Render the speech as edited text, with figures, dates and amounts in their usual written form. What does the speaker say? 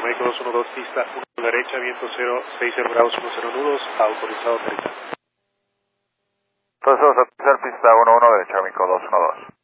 México 212, pista 1 derecha, viento 0, 60 grados 10 nudos, autorizado aterrizar. Entonces, aterrizar pista 11 derecha, México 212.